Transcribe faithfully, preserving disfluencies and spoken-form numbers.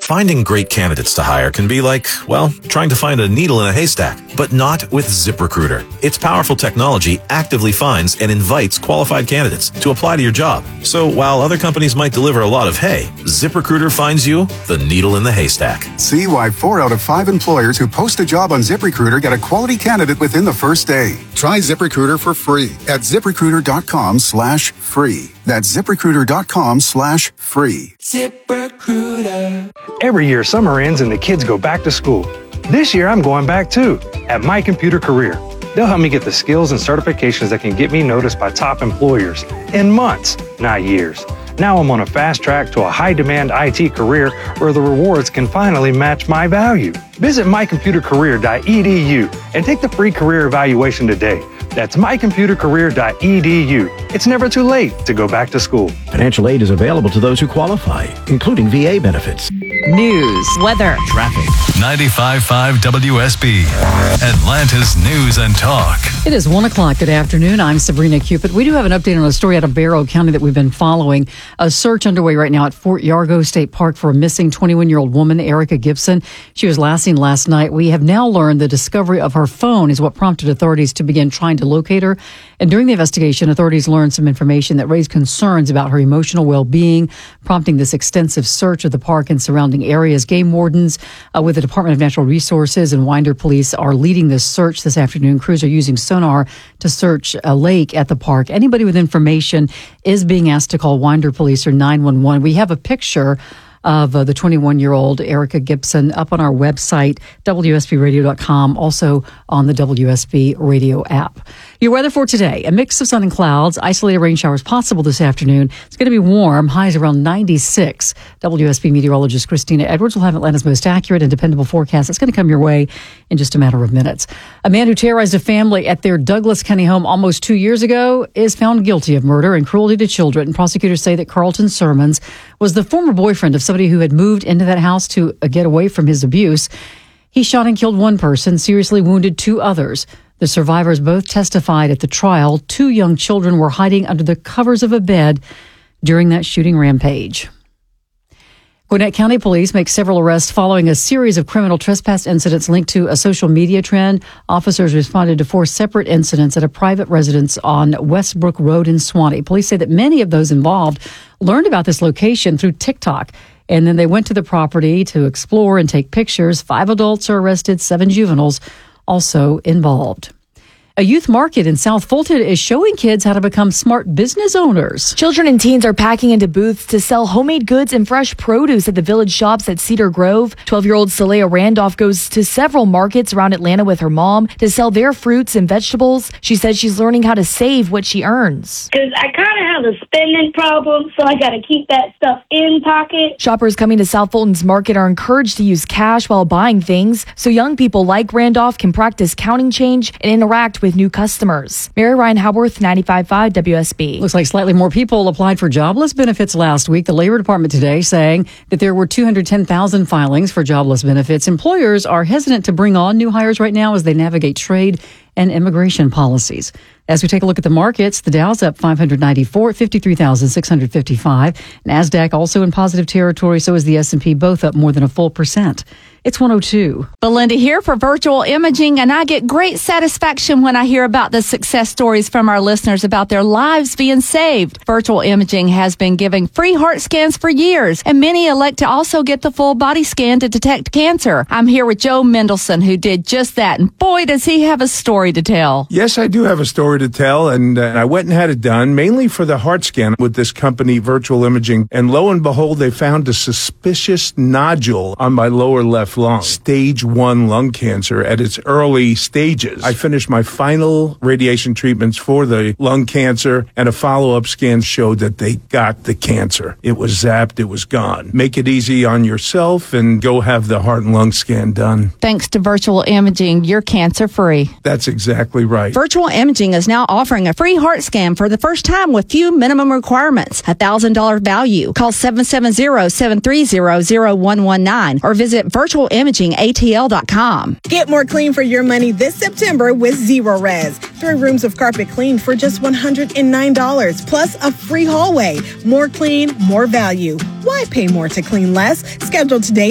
Finding great candidates to hire can be like, well, trying to find a needle in a haystack, but not with ZipRecruiter. Its powerful technology actively finds and invites qualified candidates to apply to your job. So while other companies might deliver a lot of hay, ZipRecruiter finds you the needle in the haystack. See why four out of five employers who post a job on ZipRecruiter get a quality candidate within the first day. Try ZipRecruiter for free at ZipRecruiter.com slash free. That's ZipRecruiter.com slash free. ZipRecruiter. Every year, summer ends and the kids go back to school. This year, I'm going back too, at My Computer Career. They'll help me get the skills and certifications that can get me noticed by top employers in months, not years. Now I'm on a fast track to a high-demand I T career where the rewards can finally match my value. Visit my computer career dot e d u and take the free career evaluation today. That's my computer career dot e d u. It's never too late to go back to school. Financial aid is available to those who qualify, including V A benefits. News, weather, traffic. ninety-five point five W S B, Atlanta's News and Talk. It is one o'clock. Good afternoon. I'm Sabrina Cupid. We do have an update on a story out of Barrow County that we've been following. A search underway right now at Fort Yargo State Park for a missing twenty-one-year-old woman, Erica Gibson. She was last seen last night. We have now learned the discovery of her phone is what prompted authorities to begin trying to locate her. And during the investigation, authorities learned some information that raised concerns about her emotional well-being, prompting this extensive search of the park and surrounding areas. Game wardens uh, with the Department of Natural Resources and Winder Police are leading this search this afternoon. Crews are using sonar to search a lake at the park. Anybody with information is being asked to call Winder Police or nine one one. We have a picture of uh, the twenty-one-year-old Erica Gibson up on our website, W S B radio dot com, also on the W S B radio app. Your weather for today, a mix of sun and clouds, isolated rain showers possible this afternoon. It's going to be warm, highs around ninety-six. W S B meteorologist Christina Edwards will have Atlanta's most accurate and dependable forecast. It's going to come your way in just a matter of minutes. A man who terrorized a family at their Douglas County home almost two years ago is found guilty of murder and cruelty to children. Prosecutors say that Carlton Sermons was the former boyfriend of somebody who had moved into that house to get away from his abuse. He shot and killed one person, seriously wounded two others. The survivors both testified at the trial. Two young children were hiding under the covers of a bed during that shooting rampage. Gwinnett County Police make several arrests following a series of criminal trespass incidents linked to a social media trend. Officers responded to four separate incidents at a private residence on Westbrook Road in Swanee. Police say that many of those involved learned about this location through TikTok, and then they went to the property to explore and take pictures. Five adults are arrested, seven juveniles also involved. A youth market in South Fulton is showing kids how to become smart business owners. Children and teens are packing into booths to sell homemade goods and fresh produce at the village shops at Cedar Grove. twelve-year-old Saleha Randolph goes to several markets around Atlanta with her mom to sell their fruits and vegetables. She says she's learning how to save what she earns. Because I kind of have a spending problem, so I got to keep that stuff in pocket. Shoppers coming to South Fulton's market are encouraged to use cash while buying things, so young people like Randolph can practice counting change and interact with new customers. Mary Ryan Howarth, ninety-five point five W S B. Looks like slightly more people applied for jobless benefits last week. The Labor Department today saying that there were two hundred ten thousand filings for jobless benefits. Employers are hesitant to bring on new hires right now as they navigate trade and immigration policies. As we take a look at the markets, the Dow's up five hundred ninety-four at fifty-three thousand six hundred fifty-five. NASDAQ also in positive territory, so is the S and P, both up more than a full percent. It's one oh two. Belinda here for Virtual Imaging, and I get great satisfaction when I hear about the success stories from our listeners about their lives being saved. Virtual Imaging has been giving free heart scans for years, and many elect to also get the full body scan to detect cancer. I'm here with Joe Mendelson, who did just that, and boy, does he have a story to tell. Yes, I do have a story to tell, and uh, I went and had it done, mainly for the heart scan with this company, Virtual Imaging, and lo and behold, they found a suspicious nodule on my lower left lung, stage one lung cancer at its early stages. I finished my final radiation treatments for the lung cancer, and a follow-up scan showed that they got the cancer. It was zapped, it was gone. Make it easy on yourself and go have the heart and lung scan done. Thanks to Virtual Imaging, you're cancer-free. That's exactly right. Virtual Imaging is now offering a free heart scan for the first time with few minimum requirements. A one thousand dollars value. Call seven seven zero, seven three zero, zero one one nine or visit virtual imaging A T L dot com. Get more clean for your money this September with Zero Res. Three rooms of carpet cleaned for just one hundred nine dollars, plus a free hallway. More clean, more value. Why pay more to clean less? Schedule today